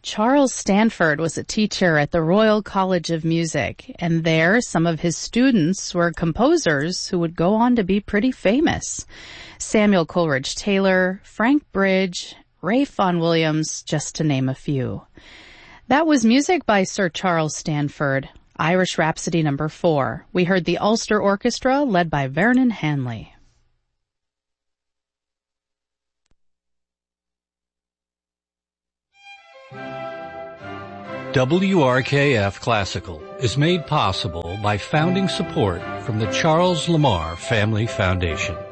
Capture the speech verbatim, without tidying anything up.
Charles Stanford was a teacher at the Royal College of Music, and there some of his students were composers who would go on to be pretty famous. Samuel Coleridge Taylor, Frank Bridge, Ralph Vaughan Williams, just to name a few. That was music by Sir Charles Stanford, Irish Rhapsody number four. We heard the Ulster Orchestra led by Vernon Hanley. W R K F Classical is made possible by founding support from the Charles Lamar Family Foundation.